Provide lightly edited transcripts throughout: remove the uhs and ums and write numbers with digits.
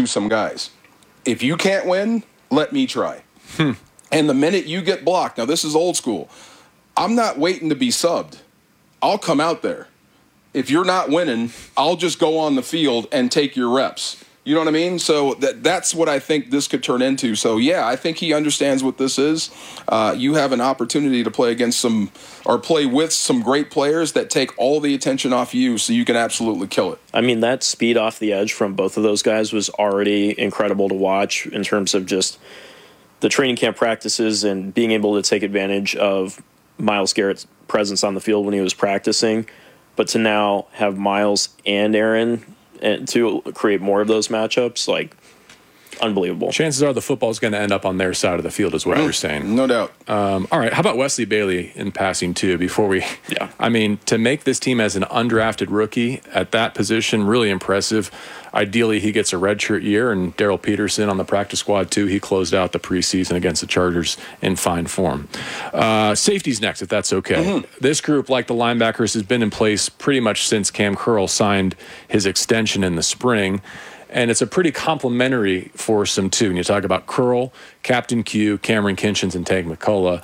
to some guys. If you can't win, let me try. And the minute you get blocked, now this is old school, I'm not waiting to be subbed. I'll come out there. If you're not winning, I'll just go on the field and take your reps. You know what I mean? So that's what I think this could turn into. So, yeah, I think he understands what this is. You have an opportunity to play against play with some great players that take all the attention off you so you can absolutely kill it. I mean, that speed off the edge from both of those guys was already incredible to watch in terms of just the training camp practices and being able to take advantage of Myles Garrett's presence on the field when he was practicing. But to now have Myles and Aaron and to create more of those matchups, like, unbelievable. Chances are the football is going to end up on their side of the field, is what you're saying. No doubt. All right, how about Wesley Bailey in passing, too, before we... Yeah. I mean, to make this team as an undrafted rookie at that position, really impressive. Ideally, he gets a redshirt year, and Daryl Peterson on the practice squad, too. He closed out the preseason against the Chargers in fine form. Safety's next, if that's okay. This group, like the linebackers, has been in place pretty much since Cam Curl signed his extension in the spring. And it's a pretty complimentary foursome, too. When you talk about Curl, Captain Q, Cameron Kinchens, and Tank McCullough.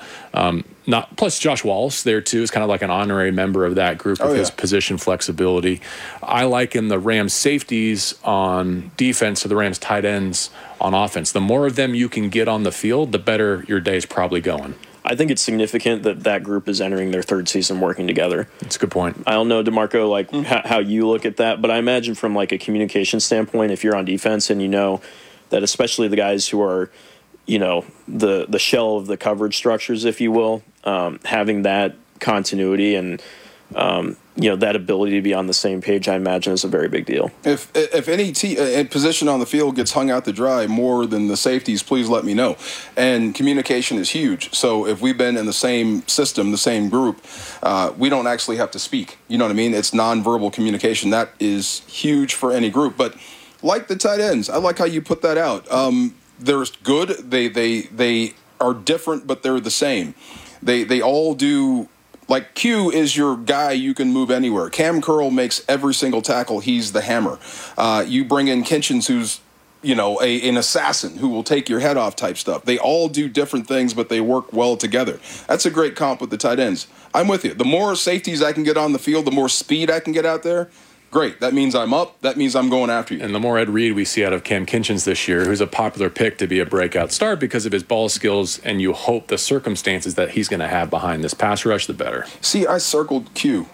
Plus Josh Wallace there, too, is kind of like an honorary member of that group with his position flexibility. I liken the Rams safeties on defense to the Rams tight ends on offense. The more of them you can get on the field, the better your day's probably going. I think it's significant that that group is entering their third season working together. That's a good point. I don't know, DeMarco, like how you look at that, but I imagine from like a communication standpoint, if you're on defense and you know that especially the guys who are, you know, the shell of the coverage structures, if you will, having that continuity and you know, that ability to be on the same page, I imagine, is a very big deal. If any position on the field gets hung out to dry more than the safeties, please let me know. And communication is huge. So if we've been in the same system, the same group, we don't actually have to speak. You know what I mean? It's nonverbal communication. That is huge for any group. But like the tight ends, I like how you put that out. They're good. They are different, but they're the same. They all do. Like, Q is your guy you can move anywhere. Cam Curl makes every single tackle. He's the hammer. You bring in Kinchens, who's, you know, an assassin who will take your head off type stuff. They all do different things, but they work well together. That's a great comp with the tight ends. I'm with you. The more safeties I can get on the field, the more speed I can get out there. Great. That means I'm up. That means I'm going after you. And the more Ed Reed we see out of Cam Kinchens this year, who's a popular pick to be a breakout star because of his ball skills, and you hope the circumstances that he's going to have behind this pass rush, the better. See, I circled Q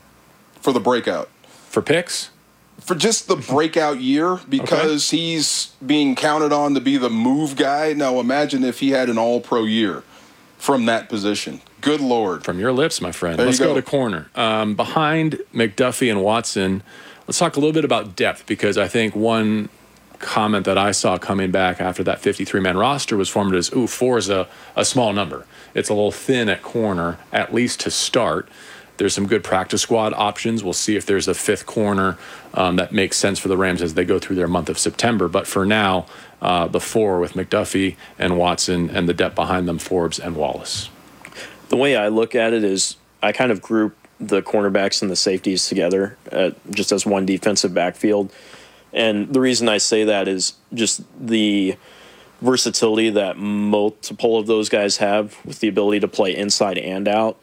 for the breakout. For picks? For just the breakout year, because he's being counted on to be the move guy. Now imagine if he had an all-pro year from that position. Good Lord. From your lips, my friend. There Let's you go to corner. Behind McDuffie and Watson, let's talk a little bit about depth, because I think one comment that I saw coming back after that 53-man roster was formed as, 4 is a small number. It's a little thin at corner, at least to start. There's some good practice squad options. We'll see if there's a fifth corner that makes sense for the Rams as they go through their month of September. But for now, the 4 with McDuffie and Watson, and the depth behind them, Forbes and Wallace. The way I look at it is I kind of group the cornerbacks and the safeties together just as one defensive backfield. And the reason I say that is just the versatility that multiple of those guys have with the ability to play inside and out.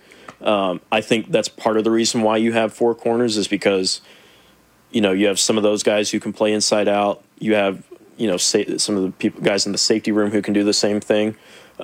I think that's part of the reason why you have 4 corners, is because, you know, you have some of those guys who can play inside out. You have, you know, some of the guys in the safety room who can do the same thing.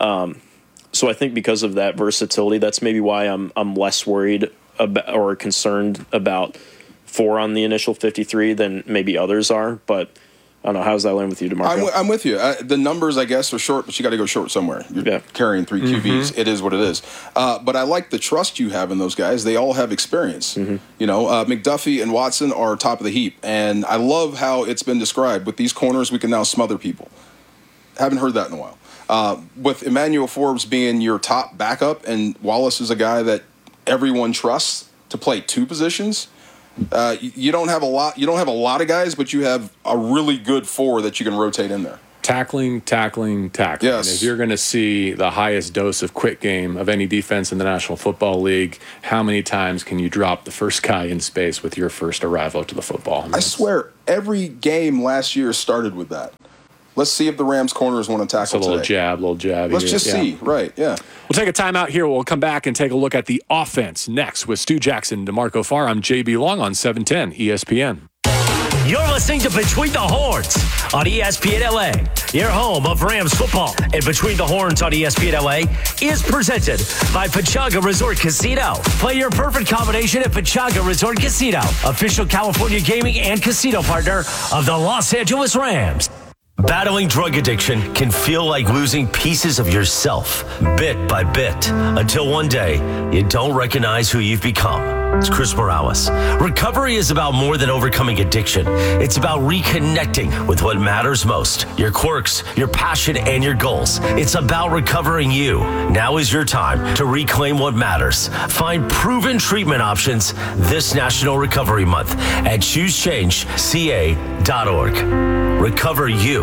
So I think because of that versatility, that's maybe why I'm less worried about or concerned about 4 on the initial 53 than maybe others are. But I don't know. How's that land with you, DeMarco? I'm with you. The numbers, I guess, are short, but you got to go short somewhere. You're carrying 3 QBs. It is what it is. But I like the trust you have in those guys. They all have experience. You know, McDuffie and Watson are top of the heap. And I love how it's been described. With these corners, we can now smother people. Haven't heard that in a while. With Emmanuel Forbes being your top backup, and Wallace is a guy that everyone trusts to play 2 positions. You don't have a lot. You don't have a lot of guys, but you have a really good 4 that you can rotate in there. Tackling. Yes. If you're going to see the highest dose of quick game of any defense in the National Football League, how many times can you drop the first guy in space with your first arrival to the football? I swear, Every game last year started with that. Let's see if the Rams corners want to tackle today. Little jab. Let's just see. Right, yeah. We'll take a timeout here. We'll come back and take a look at the offense next with Stu Jackson, DeMarco Farr. I'm JB Long on 710 ESPN. You're listening to Between the Horns on ESPN LA. Your home of Rams football. And Between the Horns on ESPN LA is presented by Pechanga Resort Casino. Play your perfect combination at Pechanga Resort Casino, official California gaming and casino partner of the Los Angeles Rams. Battling drug addiction can feel like losing pieces of yourself, bit by bit, until one day you don't recognize who you've become. It's Chris Morales. Recovery is about more than overcoming addiction. It's about reconnecting with what matters most, your quirks, your passion, and your goals. It's about recovering you. Now is your time to reclaim what matters. Find proven treatment options this National Recovery Month at ChooseChangeCA.org. Recover you.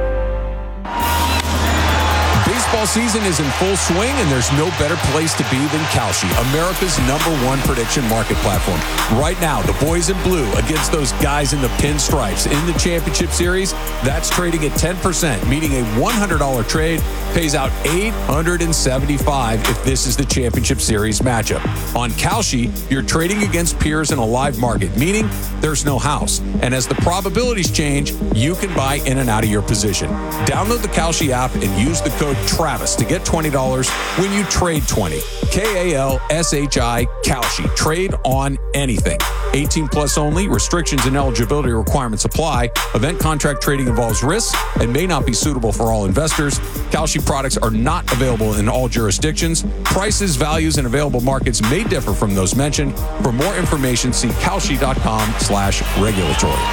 Baseball season is in full swing, and there's no better place to be than Kalshi, America's #1 prediction market platform. Right now, the boys in blue against those guys in the pinstripes in the championship series, that's trading at 10%, meaning a $100 trade pays out $875 if this is the championship series matchup. On Kalshi, you're trading against peers in a live market, meaning there's no house. And as the probabilities change, you can buy in and out of your position. Download the Kalshi app and use the code Travis to get $20 when you trade 20. KALSHI Kalshi. Trade on anything. 18 plus only. Restrictions and eligibility requirements apply. Event contract trading involves risks and may not be suitable for all investors. Kalshi products are not available in all jurisdictions. Prices, values, and available markets may differ from those mentioned. For more information, see kalshi.com/regulatory.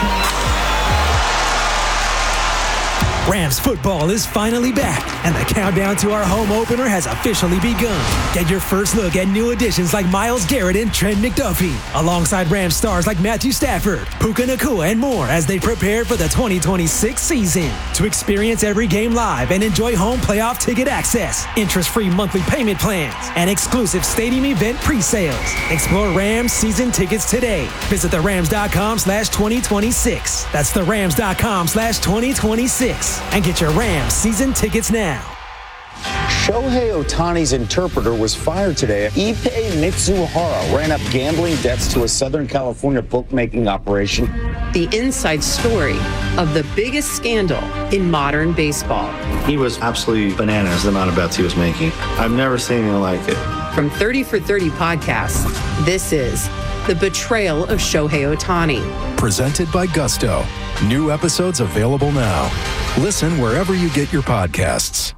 Rams football is finally back, and the countdown to our home opener has officially begun. Get your first look at new additions like Myles Garrett and Trent McDuffie, alongside Rams stars like Matthew Stafford, Puka Nacua, and more as they prepare for the 2026 season. To experience every game live and enjoy home playoff ticket access, interest-free monthly payment plans, and exclusive stadium event pre-sales. Explore Rams season tickets today. Visit therams.com/2026. That's therams.com/2026. And get your Rams season tickets now. Shohei Ohtani's interpreter was fired today. Ippei Mitsuhara ran up gambling debts to a Southern California bookmaking operation. The inside story of the biggest scandal in modern baseball. He was absolutely bananas, the amount of bets he was making. I've never seen anything like it. From 30 for 30 podcasts, this is The Betrayal of Shohei Ohtani. Presented by Gusto. New episodes available now. Listen wherever you get your podcasts.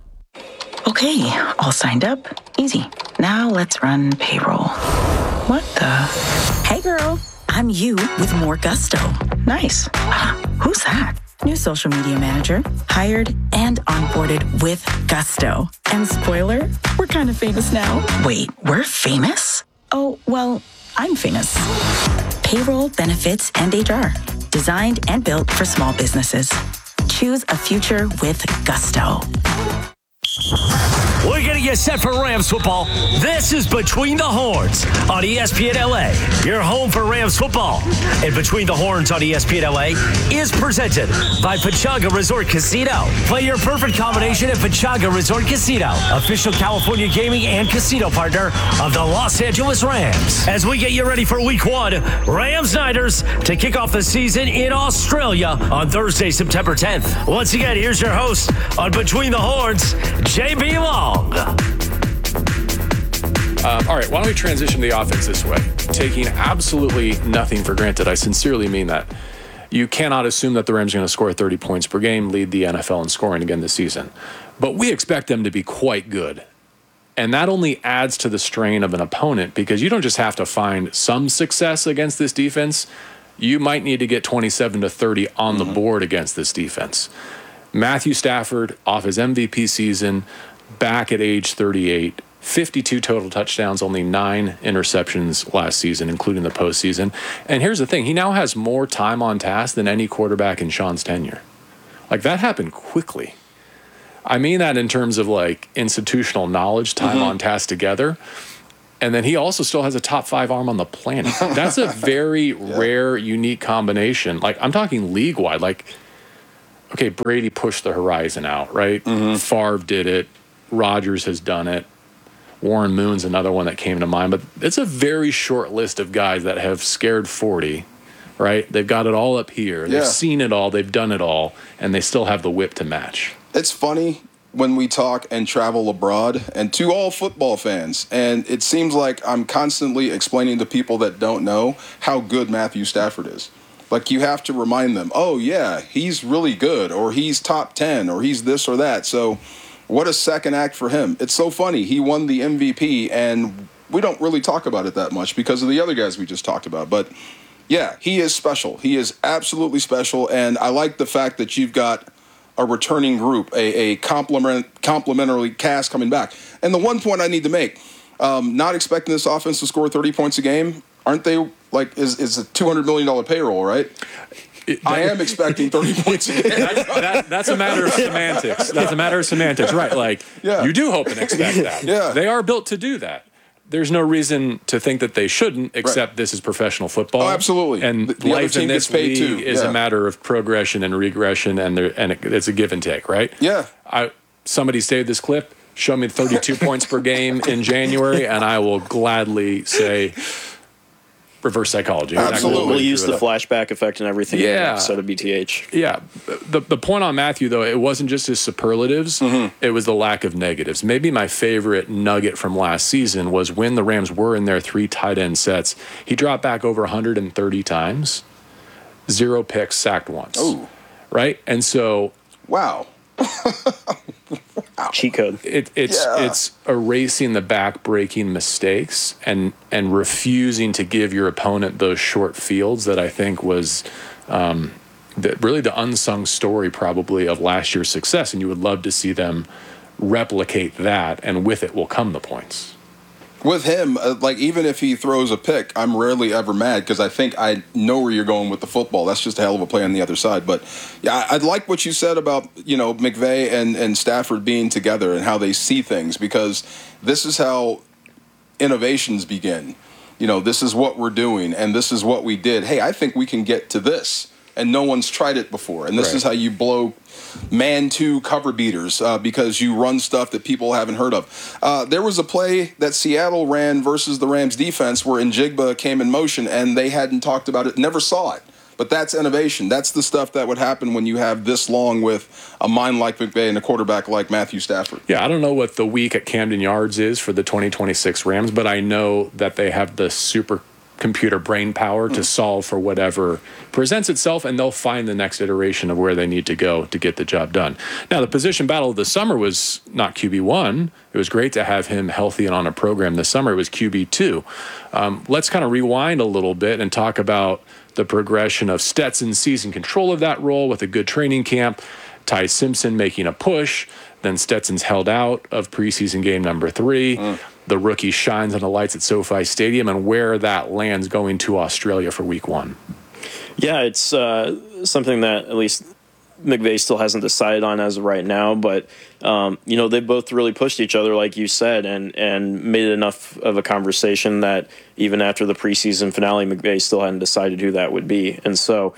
Okay, all signed up. Easy. Now let's run payroll. What the? Hey girl, I'm you with more Gusto. Nice. Who's that? New social media manager. Hired and onboarded with Gusto. And spoiler, we're kind of famous now. Wait, we're famous? Oh, well, I'm famous. Payroll, benefits, and HR. Designed and built for small businesses. Choose a future with Gusto. We're going to get set for Rams football. This is Between the Horns on ESPN LA. Your home for Rams football. And Between the Horns on ESPN LA is presented by Pechanga Resort Casino. Play your perfect combination at Pechanga Resort Casino, official California gaming and casino partner of the Los Angeles Rams. As we get you ready for week 1, Rams Niners to kick off the season in Australia on Thursday, September 10th. Once again, here's your host on Between the Horns, JB Long. All right, why don't we transition the offense this way? Taking absolutely nothing for granted. I sincerely mean that. You cannot assume that the Rams are going to score 30 points per game, lead the NFL in scoring again this season. But we expect them to be quite good. And that only adds to the strain of an opponent because you don't just have to find some success against this defense. You might need to get 27 to 30 on the board against this defense. Matthew Stafford, off his MVP season, back at age 38, 52 total touchdowns, only 9 interceptions last season, including the postseason. And here's the thing. He now has more time on task than any quarterback in Sean's tenure. Like, that happened quickly. I mean that in terms of, like, institutional knowledge, time on task together. And then he also still has a top 5 arm on the planet. That's a very rare, unique combination. Like, I'm talking league-wide. Like, okay, Brady pushed the horizon out, right? Favre did it. Rodgers has done it. Warren Moon's another one that came to mind. But it's a very short list of guys that have scared 40, right? They've got it all up here. They've seen it all. They've done it all. And they still have the whip to match. It's funny when we talk and travel abroad, and to all football fans, and it seems like I'm constantly explaining to people that don't know how good Matthew Stafford is. Like, you have to remind them, oh yeah, he's really good, or he's top 10, or he's this or that. So what a second act for him. It's so funny. He won the MVP, and we don't really talk about it that much because of the other guys we just talked about. But yeah, he is special. He is absolutely special, and I like the fact that you've got a returning group, a complementary cast coming back. And the one point I need to make, not expecting this offense to score 30 points a game, aren't they, like, is a $200 million payroll, right? I am expecting 30 points a game. That's a matter of semantics. That's a matter of semantics, right? Like, you do hope and expect that. They are built to do that. There's no reason to think that they shouldn't, except this is professional football. Oh, absolutely. And the life in this league too. is a matter of progression and regression, and it's a give and take, right? Yeah. Somebody saved this clip. Show me 32 points per game in January, and I will gladly say reverse psychology. Absolutely. We'll use the flashback effect and everything instead of BTH. Yeah. The point on Matthew, though, it wasn't just his superlatives. It was the lack of negatives. Maybe my favorite nugget from last season was when the Rams were in their 3 tight end sets. He dropped back over 130 times, 0 picks, sacked once. Oh. Right? And so... Wow. Cheat code. It's erasing the back-breaking mistakes and refusing to give your opponent those short fields that I think was really the unsung story probably of last year's success. And you would love to see them replicate that, and with it will come the points. With him, like, even if he throws a pick, I'm rarely ever mad because I think I know where you're going with the football. That's just a hell of a play on the other side. But yeah, I'd like what you said about, McVay and Stafford being together and how they see things, because this is how innovations begin. This is what we're doing and this is what we did. Hey, I think we can get to this. And no one's tried it before. And this is how you blow man-to cover beaters because you run stuff that people haven't heard of. There was a play that Seattle ran versus the Rams defense where Njigba came in motion and they hadn't talked about it, never saw it. But that's innovation. That's the stuff that would happen when you have this long with a mind like McVay and a quarterback like Matthew Stafford. Yeah, I don't know what the week at Camden Yards is for the 2026 Rams, but I know that they have the supercomputer brain power to solve for whatever presents itself, and they'll find the next iteration of where they need to go to get the job done. Now, the position battle of the summer was not QB1. It was great to have him healthy and on a program this summer. It was QB2. Let's kind of rewind a little bit and talk about the progression of Stetson seizing control of that role with a good training camp, Ty Simpson making a push, then Stetson's held out of preseason game number 3. The rookie shines on the lights at SoFi Stadium, and where that lands going to Australia for week 1. Yeah, it's something that at least McVay still hasn't decided on as of right now, but they both really pushed each other, like you said, and made it enough of a conversation that even after the preseason finale, McVay still hadn't decided who that would be. And so,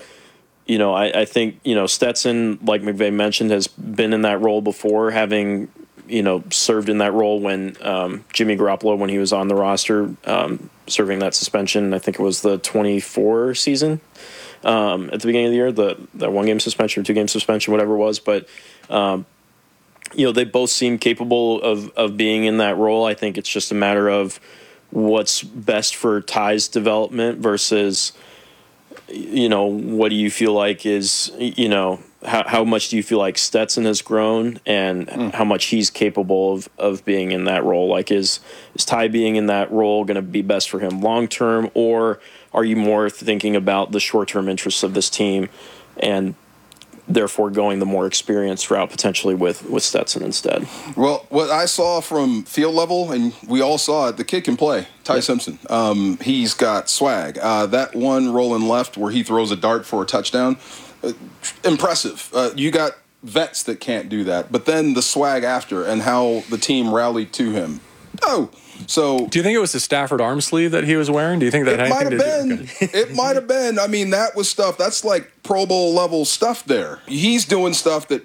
I think, Stetson, like McVay mentioned, has been in that role before, having served in that role when Jimmy Garoppolo, when he was on the roster, serving that suspension. I think it was the 24 season at the beginning of the year, that 1-game suspension or 2-game suspension, whatever it was. But they both seem capable of being in that role. I think it's just a matter of what's best for Ty's development versus, what do you feel like is, how much do you feel like Stetson has grown and how much he's capable of being in that role? Like, is Ty being in that role going to be best for him long term, or are you more thinking about the short term interests of this team and therefore going the more experienced route potentially with Stetson instead? Well, what I saw from field level, and we all saw it, the kid can play. Ty Simpson. He's got swag. That one rolling left where he throws a dart for a touchdown, impressive. You got vets that can't do that. But then the swag after and how the team rallied to him, No. So do you think it was the Stafford arm sleeve that he was wearing? Do you think that it had anything might to have been? It might have been. I mean, that was stuff. That's like Pro Bowl level stuff there. He's doing stuff that